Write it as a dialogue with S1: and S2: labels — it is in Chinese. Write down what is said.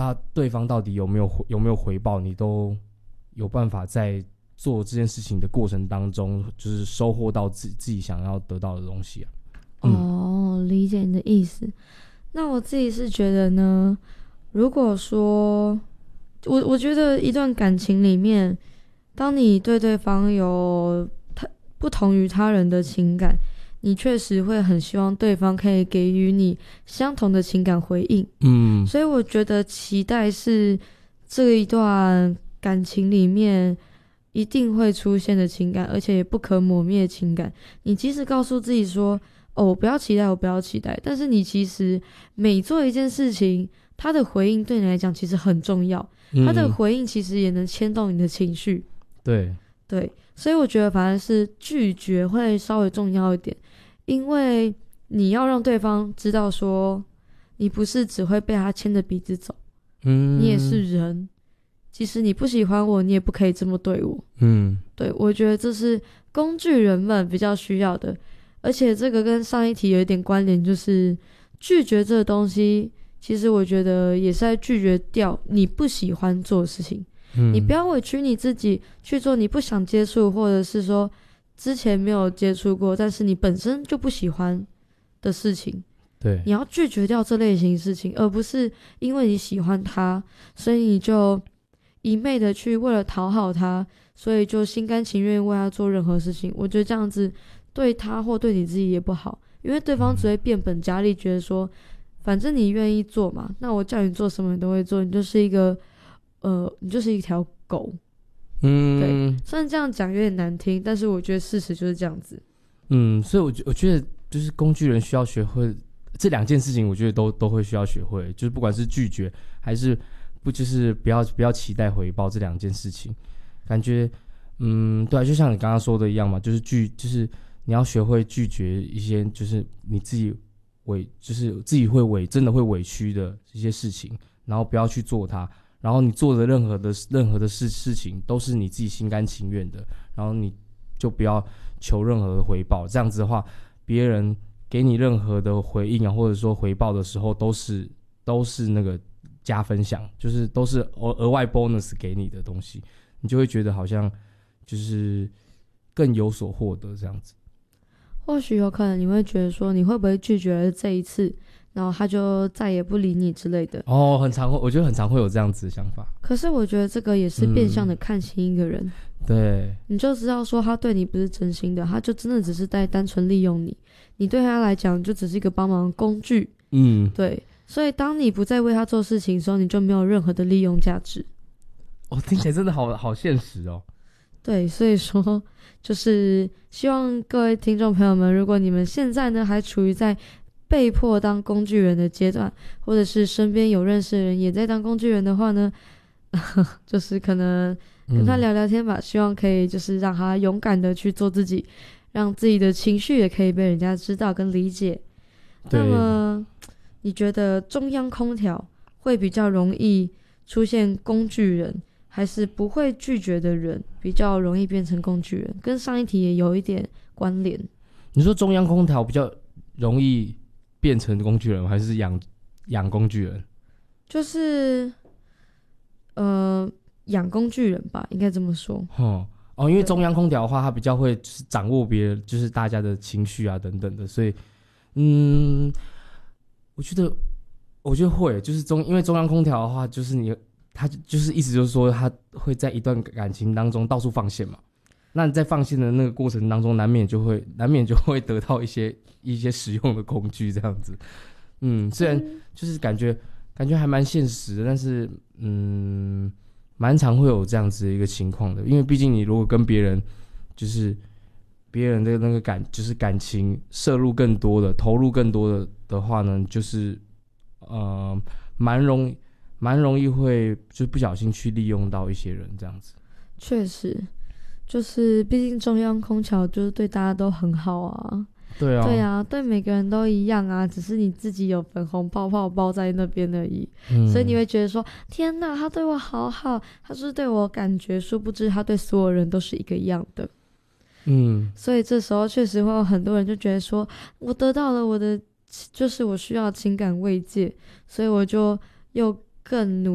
S1: 对方到底有没有回报，你都有办法在做这件事情的过程当中，就是收获到自己想要得到的东西啊。
S2: 理解你的意思。那我自己是觉得呢，如果说我觉得一段感情里面，当你对对方有不同于他人的情感，你确实会很希望对方可以给予你相同的情感回应。所以我觉得期待是这一段感情里面一定会出现的情感，而且也不可磨灭的情感。你即使告诉自己说我不要期待，我不要期待，但是你其实每做一件事情，他的回应对你来讲其实很重要，他的回应其实也能牵动你的情绪。对，所以我觉得反而是拒绝会稍微重要一点，因为你要让对方知道说你不是只会被他牵着鼻子走，你也是人，即使你不喜欢我，你也不可以这么对我。对，我觉得这是工具人们比较需要的。而且这个跟上一题有一点关联，就是拒绝这个东西，其实我觉得也是在拒绝掉你不喜欢做的事情。你不要委屈你自己去做你不想接触，或者是说之前没有接触过但是你本身就不喜欢的事情。
S1: 对，
S2: 你要拒绝掉这类型的事情，而不是因为你喜欢他，所以你就一昧的去为了讨好他，所以就心甘情愿为他做任何事情。我觉得这样子对他或对你自己也不好，因为对方只会变本加厉，觉得说反正你愿意做嘛，那我叫你做什么你都会做，你就是一条狗。对，虽然这样讲有点难听，但是我觉得事实就是这样子。
S1: 所以我觉得就是工具人需要学会这两件事情，我觉得都会需要学会，就是不管是拒绝还是就是不要期待回报这两件事情，感觉对啊，就像你刚刚说的一样嘛，就是你要学会拒绝一些就是你自己就是自己真的会委屈的一些事情，然后不要去做它，然后你做的任何的事情都是你自己心甘情愿的，然后你就不要求任何的回报。这样子的话，别人给你任何的回应啊，或者说回报的时候，都是那个加分项，就是都是额外 bonus 给你的东西，你就会觉得好像就是更有所获得这样子。
S2: 或许有可能你会觉得说，你会不会拒绝了这一次，然后他就再也不理你之类的。
S1: 我觉得很常会有这样子的想法。
S2: 可是我觉得这个也是变相的看清一个人。
S1: 对，
S2: 你就知道说他对你不是真心的，他就真的只是在单纯利用你，你对他来讲就只是一个帮忙的工具。对，所以当你不再为他做事情的时候，你就没有任何的利用价值。
S1: 听起来真的好现实哦。
S2: 对，所以说就是希望各位听众朋友们，如果你们现在呢还处于在被迫当工具人的阶段，或者是身边有认识的人也在当工具人的话呢，就是可能跟他聊聊天吧，希望可以就是让他勇敢的去做自己，让自己的情绪也可以被人家知道跟理解。那么你觉得中央空调会比较容易出现工具人，还是不会拒绝的人比较容易变成工具人？跟上一题也有一点关联。
S1: 你说中央空调比较容易变成工具人，还是养工具人？
S2: 就是养工具人吧，应该这么说。
S1: 因为中央空调的话，它比较会就是掌握别人，就是大家的情绪啊等等的，所以我觉得会，就是因为中央空调的话，就是他就是意思就是说，他会在一段感情当中到处放线嘛。那你在放线的那个过程当中，难免就会得到一些实用的工具这样子。虽然就是感觉还蛮现实的，但是蛮常会有这样子的一个情况的。因为毕竟你如果跟别人就是别人的那个感情摄入更多的、投入更多的话呢，就是蛮容易会就不小心去利用到一些人这样子。
S2: 确实，就是毕竟中央空调就是对大家都很好啊。
S1: 对啊，
S2: 对每个人都一样啊，只是你自己有粉红泡泡包在那边而已。所以你会觉得说，天哪，他对我好好，他是对我感觉，殊不知他对所有人都是一个样的。所以这时候确实会有很多人就觉得说，我得到了就是我需要情感慰藉，所以我就又更努